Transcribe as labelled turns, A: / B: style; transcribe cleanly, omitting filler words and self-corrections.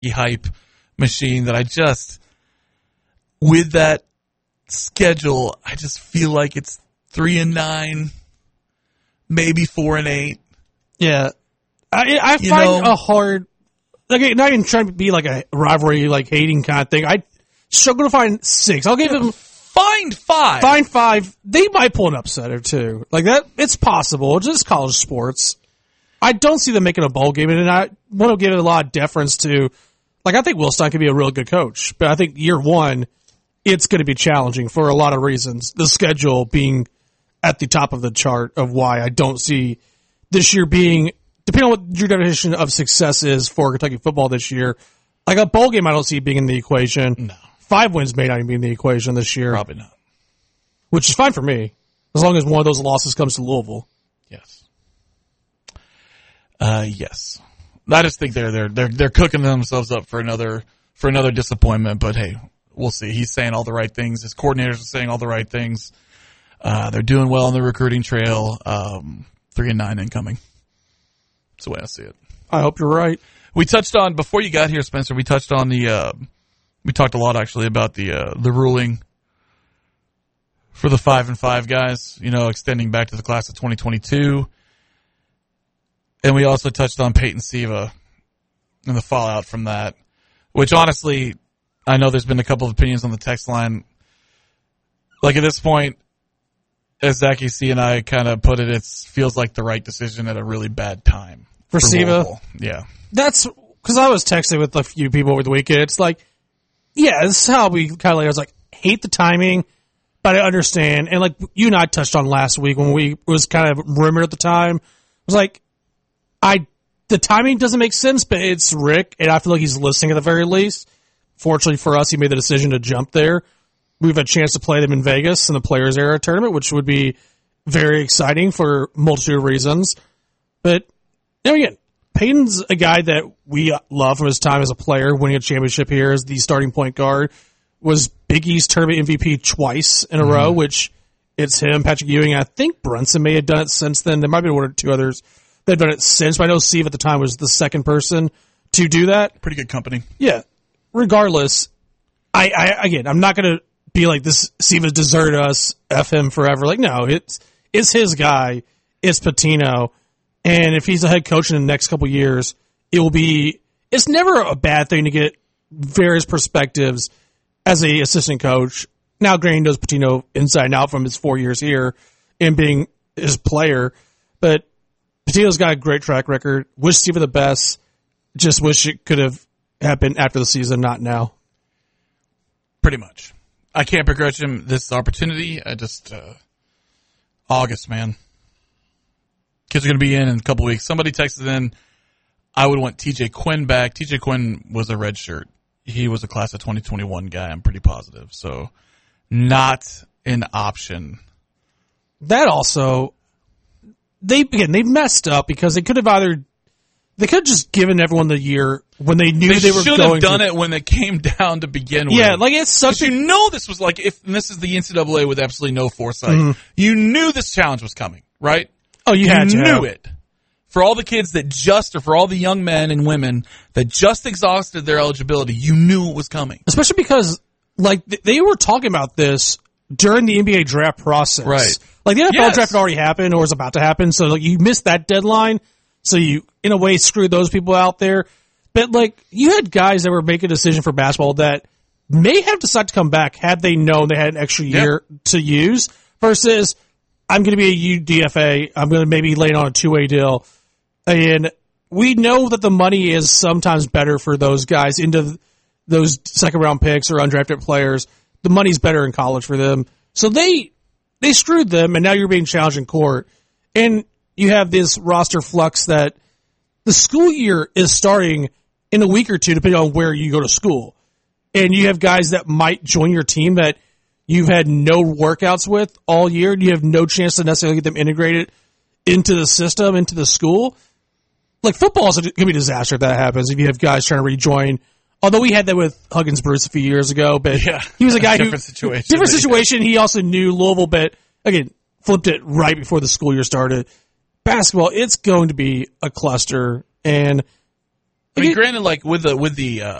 A: hype machine that I just, with that schedule, I just feel like it's 3-9, maybe 4-8.
B: Yeah. I find a hard, like, not even trying to be like a rivalry, like hating kind of thing. I struggle to find 6. I'll give them.
A: Find 5.
B: Find 5. They might pull an upset or two. Like that, it's possible. It's just college sports. I don't see them making a bowl game, and I want to give it a lot of deference to, like, I think Will Stein could be a real good coach, but I think year one, it's going to be challenging for a lot of reasons. The schedule being at the top of the chart of why I don't see this year being, depending on what your definition of success is for Kentucky football this year, like a bowl game I don't see being in the equation.
A: No.
B: 5 wins may not even be in the equation this year.
A: Probably not.
B: Which is fine for me, as long as one of those losses comes to Louisville.
A: Yes. Yes. I just think they're cooking themselves up for another disappointment, but hey, we'll see. He's saying all the right things. His coordinators are saying all the right things. They're doing well on the recruiting trail. 3-9 incoming. That's the way I see it.
B: I hope you're right.
A: We touched on, before you got here, Spencer, we touched on we talked a lot actually about the ruling for the 5-5 guys, extending back to the class of 2022. And we also touched on Peyton Siva and the fallout from that, which honestly, I know there's been a couple of opinions on the text line. Like at this point, as Zach AC and I kind of put it, it feels like the right decision at a really bad time.
B: For Siva?
A: Louisville. Yeah.
B: That's because I was texting with a few people over the weekend. It's like, yeah, this is how we kind of like, I was like, hate the timing, but I understand. And like you and I touched on last week when we was kind of rumored at the time, it was like, the timing doesn't make sense, but it's Rick, and I feel like he's listening at the very least. Fortunately for us, he made the decision to jump there. We have a chance to play them in Vegas in the Players Era tournament, which would be very exciting for a multitude of reasons. But, again, Peyton's a guy that we love from his time as a player, winning a championship here as the starting point guard, was Big East tournament MVP twice in a row, which it's him, Patrick Ewing, and I think Brunson may have done it since then. There might be one or two others that have done it since, but I know Steve at the time was the second person to do that.
A: Pretty good company.
B: Yeah. Regardless, I'm not going to be like, this Steve has deserted us, F him forever. Like, no, it's his guy. It's Pitino. And if he's the head coach in the next couple years, it's never a bad thing to get various perspectives as a assistant coach. Now, Green knows Pitino inside and out from his 4 years here and being his player, but Pitino's got a great track record. Wish Steve the best. Just wish it could have happened after the season, not now.
A: Pretty much. I can't begrudge him this opportunity. I just, August, man. Kids are going to be in a couple weeks. Somebody texted in, I would want TJ Quinn back. TJ Quinn was a red shirt. He was a class of 2021 guy, I'm pretty positive. So, not an option.
B: That also, they messed up because they could have just given everyone the year when they knew they were going to. They should have done
A: it when it came down to begin with.
B: Yeah, like it's such
A: a... this was like, and this is the NCAA with absolutely no foresight. You knew this challenge was coming, right?
B: Oh, you
A: knew it. For all the kids or for all the young men and women that just exhausted their eligibility, you knew it was coming.
B: Especially because, like, they were talking about this during the NBA draft process.
A: Right.
B: Like, the NFL draft had already happened or was about to happen, so like, you missed that deadline, so you, in a way, screwed those people out there. But, like, you had guys that were making a decision for basketball that may have decided to come back had they known they had an extra year to use versus, I'm going to be a UDFA, I'm going to maybe lay it on a two-way deal. And we know that the money is sometimes better for those guys into those second-round picks or undrafted players. The money's better in college for them. So they screwed them, and now you're being challenged in court. And you have this roster flux that the school year is starting in a week or two, depending on where you go to school. And you have guys that might join your team that you've had no workouts with all year, and you have no chance to necessarily get them integrated into the system, into the school. Like, football is going to be a disaster if that happens, if you have guys trying to rejoin. Although we had that with Huggins Bruce a few years ago, but he was a guy
A: different situation.
B: Different situation. He also knew Louisville, but again, flipped it right before the school year started. Basketball, it's going to be a cluster, and
A: I mean, granted, like with the